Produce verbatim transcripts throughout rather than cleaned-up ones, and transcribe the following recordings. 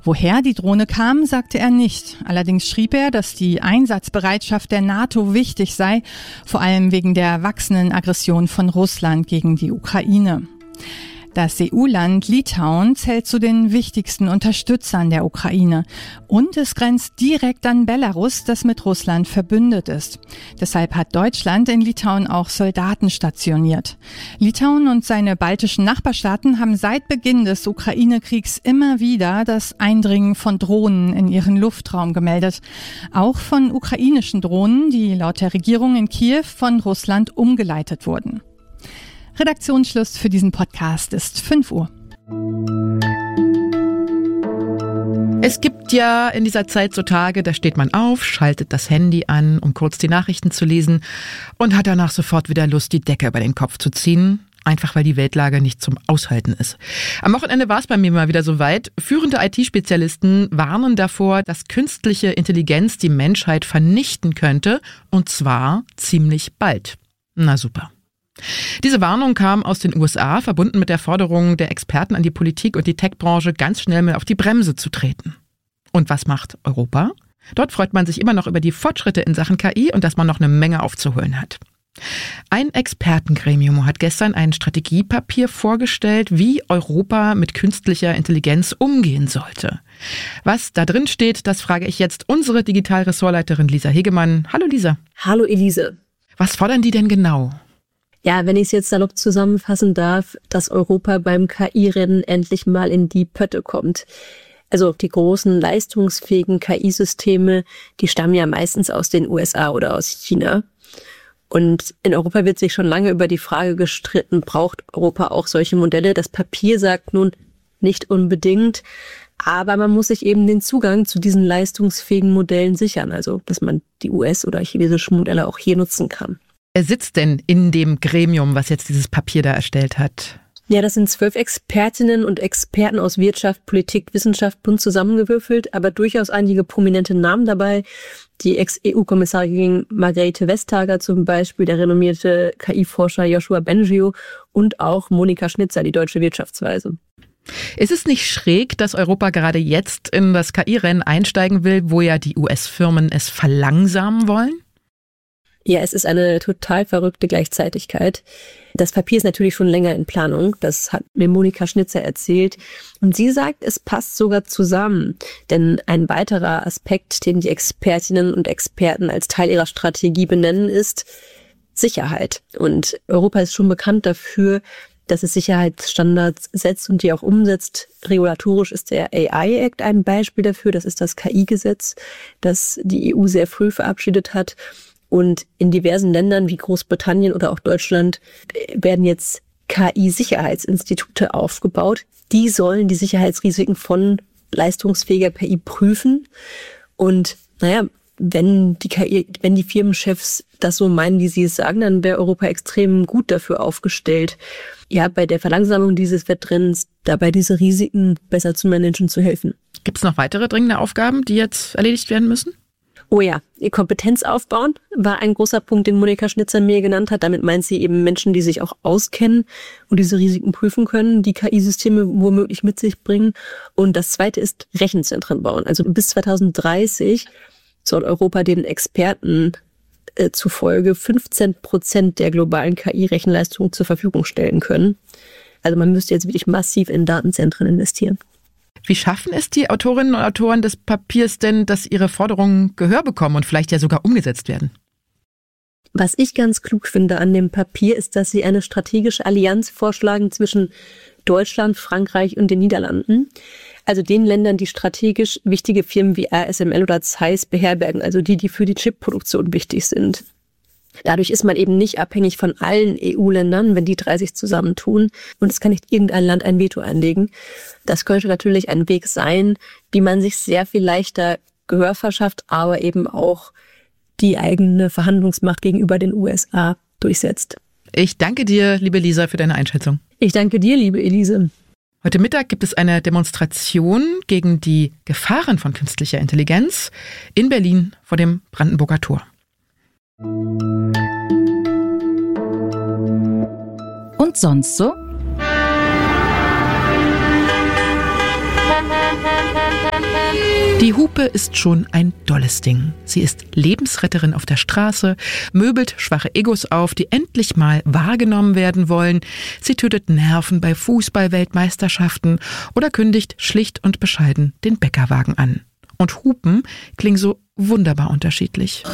Woher die Drohne kam, sagte er nicht. Allerdings schrieb er, dass die Einsatzbereitschaft der NATO wichtig sei, vor allem wegen der wachsenden Aggression von Russland gegen die Ukraine. Das E U-Land Litauen zählt zu den wichtigsten Unterstützern der Ukraine und es grenzt direkt an Belarus, das mit Russland verbündet ist. Deshalb hat Deutschland in Litauen auch Soldaten stationiert. Litauen und seine baltischen Nachbarstaaten haben seit Beginn des Ukraine-Kriegs immer wieder das Eindringen von Drohnen in ihren Luftraum gemeldet. Auch von ukrainischen Drohnen, die laut der Regierung in Kiew von Russland umgeleitet wurden. Redaktionsschluss für diesen Podcast ist fünf Uhr. Es gibt ja in dieser Zeit so Tage, da steht man auf, schaltet das Handy an, um kurz die Nachrichten zu lesen und hat danach sofort wieder Lust, die Decke über den Kopf zu ziehen. Einfach weil die Weltlage nicht zum Aushalten ist. Am Wochenende war es bei mir mal wieder soweit. Führende I T-Spezialisten warnen davor, dass künstliche Intelligenz die Menschheit vernichten könnte. Und zwar ziemlich bald. Na super. Diese Warnung kam aus den U S A, verbunden mit der Forderung der Experten an die Politik und die Tech-Branche, ganz schnell mal auf die Bremse zu treten. Und was macht Europa? Dort freut man sich immer noch über die Fortschritte in Sachen K I und dass man noch eine Menge aufzuholen hat. Ein Expertengremium hat gestern ein Strategiepapier vorgestellt, wie Europa mit künstlicher Intelligenz umgehen sollte. Was da drin steht, das frage ich jetzt unsere Digital-Ressortleiterin Lisa Hegemann. Hallo Lisa. Hallo Elise. Was fordern die denn genau? Ja, wenn ich es jetzt salopp zusammenfassen darf, dass Europa beim K I-Rennen endlich mal in die Pötte kommt. Also die großen, leistungsfähigen K I-Systeme, die stammen ja meistens aus den U S A oder aus China. Und in Europa wird sich schon lange über die Frage gestritten, braucht Europa auch solche Modelle? Das Papier sagt nun nicht unbedingt, aber man muss sich eben den Zugang zu diesen leistungsfähigen Modellen sichern, also dass man die U S- oder chinesischen Modelle auch hier nutzen kann. Wer sitzt denn in dem Gremium, was jetzt dieses Papier da erstellt hat? Ja, das sind zwölf Expertinnen und Experten aus Wirtschaft, Politik, Wissenschaft, bunt zusammengewürfelt, aber durchaus einige prominente Namen dabei. Die Ex-E U-Kommissarin Margrethe Vestager zum Beispiel, der renommierte K I-Forscher Joshua Bengio und auch Monika Schnitzer, die deutsche Wirtschaftsweise. Ist es nicht schräg, dass Europa gerade jetzt in das K I-Rennen einsteigen will, wo ja die U S-Firmen es verlangsamen wollen? Ja, es ist eine total verrückte Gleichzeitigkeit. Das Papier ist natürlich schon länger in Planung. Das hat mir Monika Schnitzer erzählt. Und sie sagt, es passt sogar zusammen. Denn ein weiterer Aspekt, den die Expertinnen und Experten als Teil ihrer Strategie benennen, ist Sicherheit. Und Europa ist schon bekannt dafür, dass es Sicherheitsstandards setzt und die auch umsetzt. Regulatorisch ist der A I-Act ein Beispiel dafür. Das ist das K I-Gesetz, das die E U sehr früh verabschiedet hat. Und in diversen Ländern wie Großbritannien oder auch Deutschland werden jetzt K I-Sicherheitsinstitute aufgebaut. Die sollen die Sicherheitsrisiken von leistungsfähiger K I prüfen. Und naja, wenn die K I, wenn die Firmenchefs das so meinen, wie sie es sagen, dann wäre Europa extrem gut dafür aufgestellt, ja, bei der Verlangsamung dieses Wettrenns dabei diese Risiken besser zu managen, zu helfen. Gibt es noch weitere dringende Aufgaben, die jetzt erledigt werden müssen? Oh ja, ihr Kompetenz aufbauen war ein großer Punkt, den Monika Schnitzer mir genannt hat. Damit meint sie eben Menschen, die sich auch auskennen und diese Risiken prüfen können, die K I-Systeme womöglich mit sich bringen. Und das Zweite ist Rechenzentren bauen. Also bis zwanzig dreißig soll Europa den Experten äh, zufolge fünfzehn Prozent der globalen K I-Rechenleistung zur Verfügung stellen können. Also man müsste jetzt wirklich massiv in Datenzentren investieren. Wie schaffen es die Autorinnen und Autoren des Papiers denn, dass ihre Forderungen Gehör bekommen und vielleicht ja sogar umgesetzt werden? Was ich ganz klug finde an dem Papier ist, dass sie eine strategische Allianz vorschlagen zwischen Deutschland, Frankreich und den Niederlanden. Also den Ländern, die strategisch wichtige Firmen wie A S M L oder Zeiss beherbergen, also die, die für die Chipproduktion wichtig sind. Dadurch ist man eben nicht abhängig von allen E U-Ländern, wenn die drei sich zusammentun. Und es kann nicht irgendein Land ein Veto einlegen. Das könnte natürlich ein Weg sein, wie man sich sehr viel leichter Gehör verschafft, aber eben auch die eigene Verhandlungsmacht gegenüber den U S A durchsetzt. Ich danke dir, liebe Lisa, für deine Einschätzung. Ich danke dir, liebe Elise. Heute Mittag gibt es eine Demonstration gegen die Gefahren von künstlicher Intelligenz in Berlin vor dem Brandenburger Tor. Und sonst so? Die Hupe ist schon ein dolles Ding. Sie ist Lebensretterin auf der Straße, möbelt schwache Egos auf, die endlich mal wahrgenommen werden wollen. Sie tötet Nerven bei Fußball-Weltmeisterschaften oder kündigt schlicht und bescheiden den Bäckerwagen an. Und Hupen klingen so wunderbar unterschiedlich.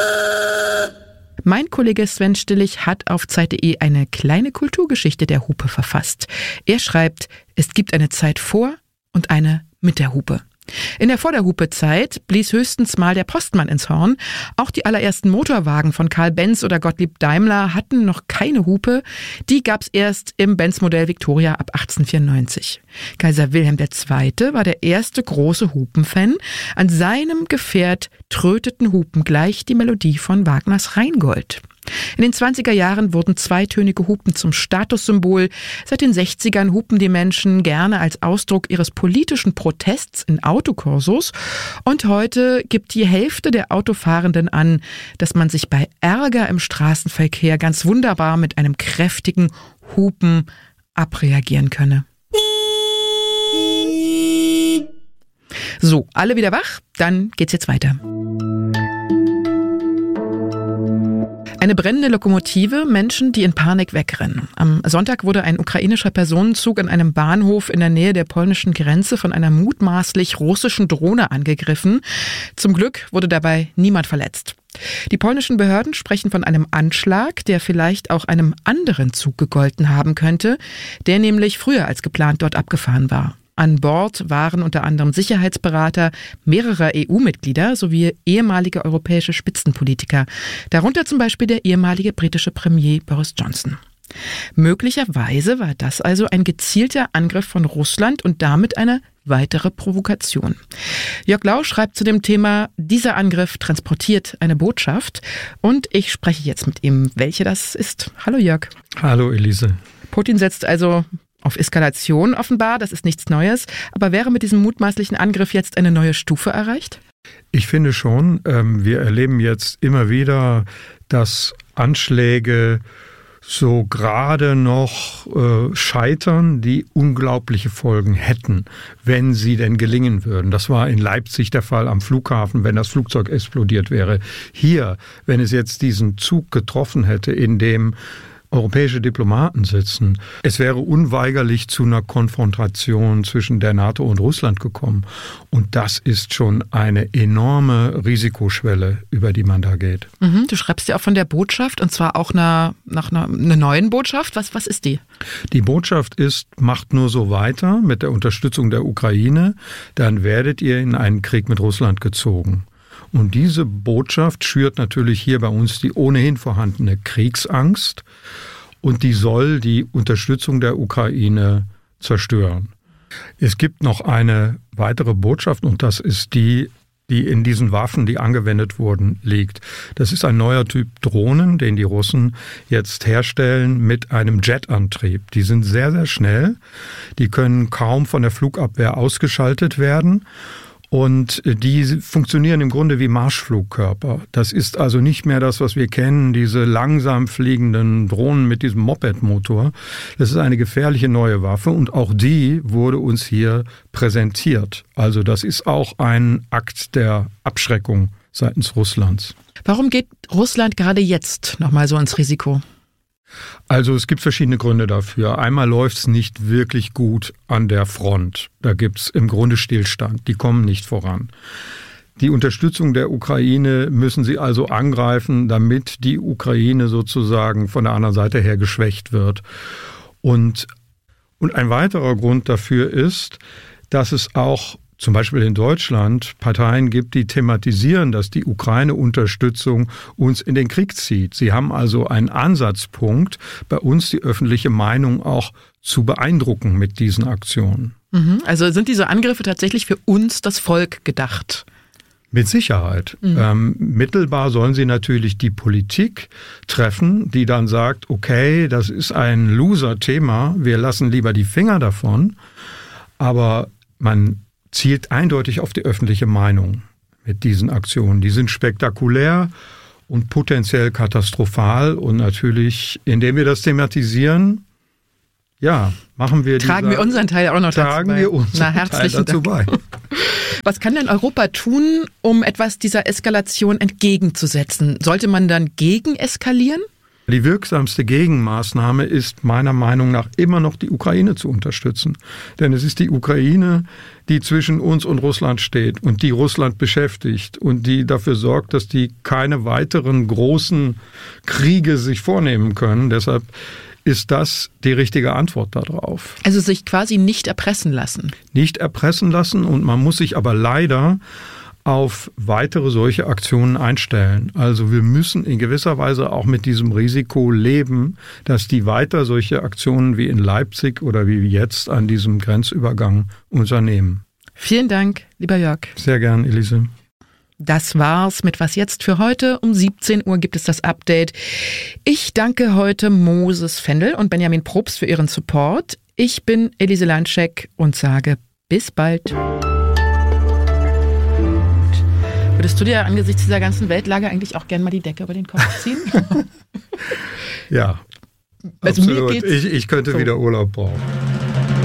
Mein Kollege Sven Stillich hat auf Zeit punkt de eine kleine Kulturgeschichte der Hupe verfasst. Er schreibt, es gibt eine Zeit vor und eine mit der Hupe. In der Vor-der-Hupe-Zeit blies höchstens mal der Postmann ins Horn. Auch die allerersten Motorwagen von Karl Benz oder Gottlieb Daimler hatten noch keine Hupe. Die gab's erst im Benz-Modell Victoria ab achtzehnhundertvierundneunzig. Kaiser Wilhelm der Zweite war der erste große Hupenfan. An seinem Gefährt tröteten Hupen gleich die Melodie von Wagners Rheingold. In den zwanziger Jahren wurden zweitönige Hupen zum Statussymbol. Seit den sechzigern hupen die Menschen gerne als Ausdruck ihres politischen Protests in Autokorsos. Und heute gibt die Hälfte der Autofahrenden an, dass man sich bei Ärger im Straßenverkehr ganz wunderbar mit einem kräftigen Hupen abreagieren könne. So, alle wieder wach? Dann geht's jetzt weiter. Eine brennende Lokomotive, Menschen, die in Panik wegrennen. Am Sonntag wurde ein ukrainischer Personenzug an einem Bahnhof in der Nähe der polnischen Grenze von einer mutmaßlich russischen Drohne angegriffen. Zum Glück wurde dabei niemand verletzt. Die polnischen Behörden sprechen von einem Anschlag, der vielleicht auch einem anderen Zug gegolten haben könnte, der nämlich früher als geplant dort abgefahren war. An Bord waren unter anderem Sicherheitsberater mehrerer E U-Mitglieder sowie ehemalige europäische Spitzenpolitiker, darunter zum Beispiel der ehemalige britische Premier Boris Johnson. Möglicherweise war das also ein gezielter Angriff von Russland und damit eine weitere Provokation. Jörg Lau schreibt zu dem Thema, dieser Angriff transportiert eine Botschaft, und ich spreche jetzt mit ihm, welche das ist. Hallo Jörg. Hallo Elise. Putin setzt also auf Eskalation offenbar, das ist nichts Neues. Aber wäre mit diesem mutmaßlichen Angriff jetzt eine neue Stufe erreicht? Ich finde schon. Ähm, wir erleben jetzt immer wieder, dass Anschläge so gerade noch äh, scheitern, die unglaubliche Folgen hätten, wenn sie denn gelingen würden. Das war in Leipzig der Fall am Flughafen, wenn das Flugzeug explodiert wäre. Hier, wenn es jetzt diesen Zug getroffen hätte, in dem europäische Diplomaten sitzen. Es wäre unweigerlich zu einer Konfrontation zwischen der NATO und Russland gekommen. Und das ist schon eine enorme Risikoschwelle, über die man da geht. Mhm, du schreibst ja auch von der Botschaft, und zwar auch einer, nach einer, einer neuen Botschaft. Was, was ist die? Die Botschaft ist, macht nur so weiter mit der Unterstützung der Ukraine, dann werdet ihr in einen Krieg mit Russland gezogen. Und diese Botschaft schürt natürlich hier bei uns die ohnehin vorhandene Kriegsangst, und die soll die Unterstützung der Ukraine zerstören. Es gibt noch eine weitere Botschaft, und das ist die, die in diesen Waffen, die angewendet wurden, liegt. Das ist ein neuer Typ Drohnen, den die Russen jetzt herstellen mit einem Jetantrieb. Die sind sehr, sehr schnell, die können kaum von der Flugabwehr ausgeschaltet werden. Und die funktionieren im Grunde wie Marschflugkörper. Das ist also nicht mehr das, was wir kennen, diese langsam fliegenden Drohnen mit diesem Moped-Motor. Das ist eine gefährliche neue Waffe, und auch die wurde uns hier präsentiert. Also das ist auch ein Akt der Abschreckung seitens Russlands. Warum geht Russland gerade jetzt nochmal so ins Risiko? Also es gibt verschiedene Gründe dafür. Einmal läuft es nicht wirklich gut an der Front. Da gibt es im Grunde Stillstand. Die kommen nicht voran. Die Unterstützung der Ukraine müssen sie also angreifen, damit die Ukraine sozusagen von der anderen Seite her geschwächt wird. Und, und ein weiterer Grund dafür ist, dass es auch zum Beispiel in Deutschland Parteien gibt, die thematisieren, dass die Ukraine-Unterstützung uns in den Krieg zieht. Sie haben also einen Ansatzpunkt, bei uns die öffentliche Meinung auch zu beeindrucken mit diesen Aktionen. Also sind diese Angriffe tatsächlich für uns, das Volk, gedacht? Mit Sicherheit. Mhm. Ähm, mittelbar sollen sie natürlich die Politik treffen, die dann sagt, okay, das ist ein Loser-Thema, wir lassen lieber die Finger davon. Aber man zielt eindeutig auf die öffentliche Meinung mit diesen Aktionen. Die sind spektakulär und potenziell katastrophal. Und natürlich, indem wir das thematisieren, ja, machen wir Tragen dieser, wir unseren Teil auch noch dazu bei. Tragen wir unseren Na, Teil dazu bei. Was kann denn Europa tun, um etwas dieser Eskalation entgegenzusetzen? Sollte man dann gegen eskalieren? Die wirksamste Gegenmaßnahme ist meiner Meinung nach immer noch die Ukraine zu unterstützen. Denn es ist die Ukraine, die zwischen uns und Russland steht und die Russland beschäftigt und die dafür sorgt, dass die keine weiteren großen Kriege sich vornehmen können. Deshalb ist das die richtige Antwort darauf. Also sich quasi nicht erpressen lassen. Nicht erpressen lassen, und man muss sich aber leider auf weitere solche Aktionen einstellen. Also wir müssen in gewisser Weise auch mit diesem Risiko leben, dass die weiter solche Aktionen wie in Leipzig oder wie jetzt an diesem Grenzübergang unternehmen. Vielen Dank, lieber Jörg. Sehr gern, Elise. Das war's mit Was jetzt für heute. Um siebzehn Uhr gibt es das Update. Ich danke heute Moses Fendel und Benjamin Probst für ihren Support. Ich bin Elise Landschek und sage bis bald. Würdest du dir angesichts dieser ganzen Weltlage eigentlich auch gerne mal die Decke über den Kopf ziehen? Ja, also absolut. Mir geht's ich, ich könnte so. wieder Urlaub brauchen.